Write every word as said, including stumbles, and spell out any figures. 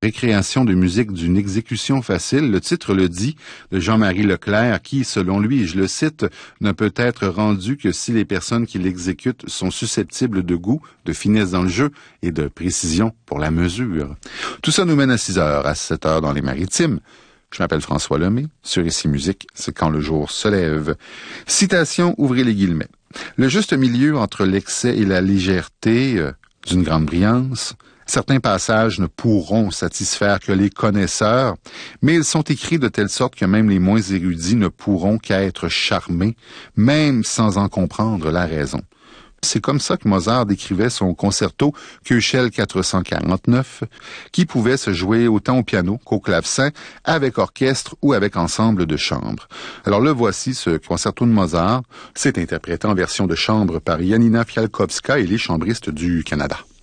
récréation de musique d'une exécution facile. Le titre le dit, de Jean-Marie Leclerc, qui, selon lui, et je le cite, ne peut être rendu que si les personnes qui l'exécutent sont susceptibles de goût, de finesse dans le jeu et de précision pour la mesure. Tout ça nous mène à six heures, à sept heures dans les Maritimes. Je m'appelle François Lemay. Sur Ici Musique, c'est quand le jour se lève. Citation, ouvrez les guillemets. Le juste milieu entre l'excès et la légèreté euh, d'une grande brillance. Certains passages ne pourront satisfaire que les connaisseurs, mais ils sont écrits de telle sorte que même les moins érudits ne pourront qu'être charmés, même sans en comprendre la raison. C'est comme ça que Mozart décrivait son concerto Köchel quatre cent quarante-neuf, qui pouvait se jouer autant au piano qu'au clavecin, avec orchestre ou avec ensemble de chambre. Alors le voici, ce concerto de Mozart. C'est interprété en version de chambre par Janina Fialkowska et les chambristes du Canada.